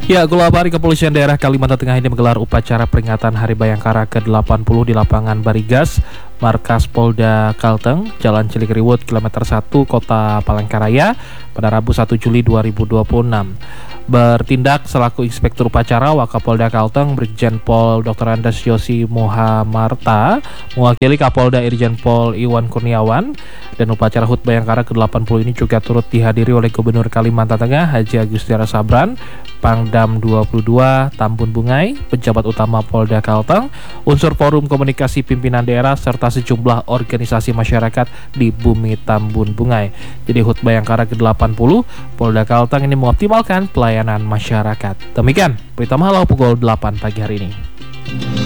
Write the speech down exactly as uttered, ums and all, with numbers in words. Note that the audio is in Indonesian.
Ya, Gulabari Kepolisian Daerah Kalimantan Tengah ini menggelar upacara peringatan Hari Bayangkara ke delapan puluh di lapangan Barigas, Markas Polda Kalteng, Jalan Cilikriwut, kilometer satu, Kota Palangkaraya, pada Rabu satu Juli dua ribu dua puluh enam. Bertindak selaku Inspektur Upacara Wakapolda Kalteng, Brigjen Pol Doktor Andes Yosi Mohamarta, mewakili Kapolda Irjen Pol Iwan Kurniawan, dan upacara H U T Bayangkara ke delapan puluh ini juga turut dihadiri oleh Gubernur Kalimantan Tengah Haji Agustiara Sabran, Pangdam dua puluh dua Tambun Bungai, pejabat utama Polda Kalteng, unsur forum komunikasi pimpinan daerah, serta sejumlah organisasi masyarakat di Bumi Tambun Bungai. Jadi H U T Bayangkara ke delapan puluh, Polda Kalteng ini mengoptimalkan pelayanan masyarakat. Demikian berita Mahalau pukul delapan pagi hari ini.